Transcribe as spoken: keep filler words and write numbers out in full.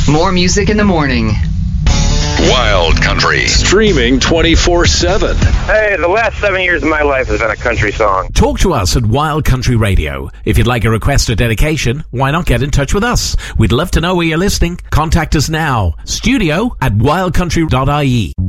More music in the morning. Wild Country. Streaming twenty-four seven. Hey, the last seven years of my life has been a country song. Talk to us at Wild Country Radio. If you'd like a request or dedication, why not get in touch with us? We'd love to know where you're listening. Contact us now. Studio at wild country dot I E.